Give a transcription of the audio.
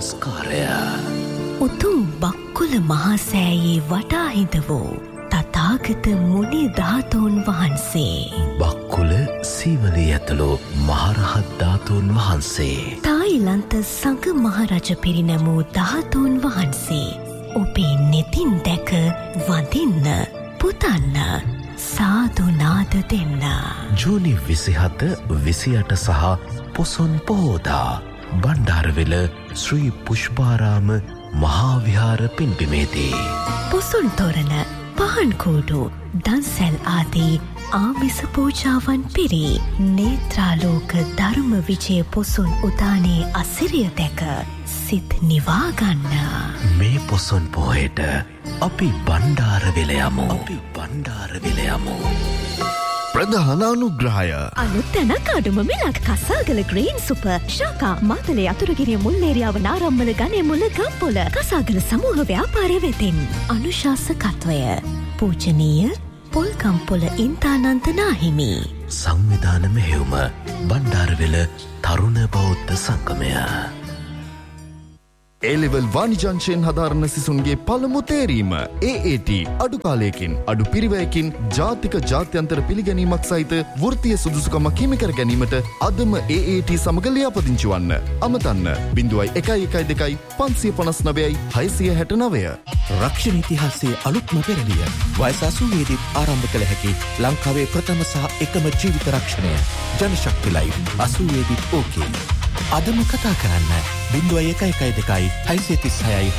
සංස්කාරය. උතුම් බක්කුල මහසෑයේ වටා හිඳ වූ තථාගත මුනි ධාතුන් වහන්සේ. බක්කුල සීවලී ඇතුළු මහරහත් ධාතුන් වහන්සේ. තායිලන්ත සංඝ මහරජ පිරිනැමූ ධාතුන් වහන්සේ. ඔබේ නෙතින් දැක වඳින්න පුතන්න සාදුනාද දෙන්න. ජූනි 27, 28 සහ පොසොන් පොහෝදා බණ්ඩාරවිල ශ්‍රී පුෂ්පාරාම මහාවිහාර පින්බිමේදී. පොසොන් තොරණ, පහන් කූඩු, දන්සැල් ආදී ආමිස පූජාවන් පිරී නේත්‍රාලෝක ධර්ම විජය පොසොන් උදානයේ අසිරිය දැක සිත් නිවාගන්න. මේ පොසොන් පොහේට අපි බණ්ඩාරවිල යමු. ප්‍රධාන අනුග්‍රහය අලුත් තැනක් අඩුම මිලක් කසාගල ග්‍රීන් සුපර් ශාකා මාතලේ අතුරුගිරිය මුල්ලේරියාව නාරම්මල ගණේ මුල ගම්පොල කසාගල සමූහ ව්‍යාපාරය වෙතින් අනුශාසකත්වය පූජනීය පොල්කම්පොල ඉන්තානන්ත නාහිමි. සංවිධාන මෙහෙයුම බණ්ඩාරවිල තරුණ බෞද්ධ සංගමය. A-level වාණිජංශයෙන් හදාරන සිසුන්ගේ පළමු තේරීම AAT අඩු කාලයකින් අඩු පිරිවැයකින් ජාතික ජාත්‍යන්තර පිළිගැනීමක් සහිත වෘත්තීය සුදුසුකමක් හිමි කර ගැනීමට අදම AAT සමග ලියාපදිංචි වන්න. අමතන්න 0112 559 669. රක්ෂණ ඉතිහාසයේ අලුත්ම පෙරළිය වයස 80 දී ආරම්භ කළ හැකි ලංකාවේ ප්‍රථම සහ එකම ජීවිත රක්ෂණය ජනශක්ති ලයිව් 80 දී ඕකේ. අදම කතා කරන්න 0112 636